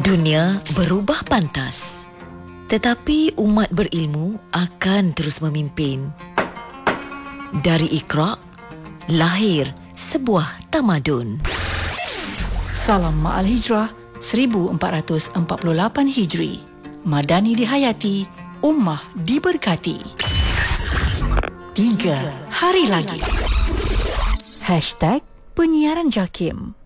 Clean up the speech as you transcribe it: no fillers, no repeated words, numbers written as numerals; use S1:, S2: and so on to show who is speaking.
S1: Dunia berubah pantas, tetapi umat berilmu akan terus memimpin. Dari Iqra, lahir sebuah tamadun.
S2: Salam Ma'al Hijrah 1448 Hijri. Madani dihayati, ummah diberkati. 3 hari lagi. #penyiaran JAKIM.